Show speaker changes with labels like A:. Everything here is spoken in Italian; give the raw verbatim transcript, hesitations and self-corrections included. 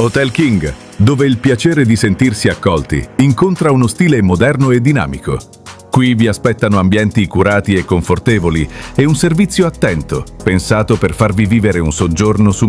A: Hotel King, dove il piacere di sentirsi accolti incontra uno stile moderno e dinamico. Qui vi aspettano ambienti curati e confortevoli e un servizio attento, pensato per farvi vivere un soggiorno su